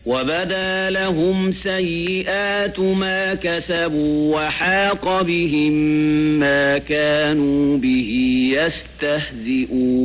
وبدا لهم سيئات ما كسبوا وحاق بهم ما كانوا به يستهزئون